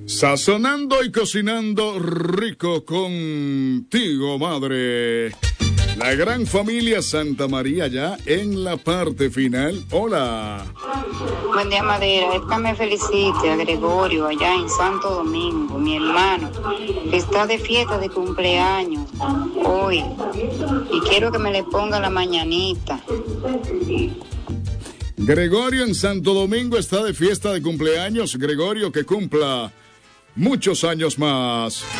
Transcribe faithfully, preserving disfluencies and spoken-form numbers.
Sazonando y cocinando rico contigo, madre. La gran familia Santa María ya en la parte final. Hola. Buen día, Madera. Es que me felicite a Gregorio allá en Santo Domingo, mi hermano, que está de fiesta de cumpleaños hoy. Y quiero que me le ponga la mañanita. Gregorio en Santo Domingo está de fiesta de cumpleaños. Gregorio, que cumpla muchos años más.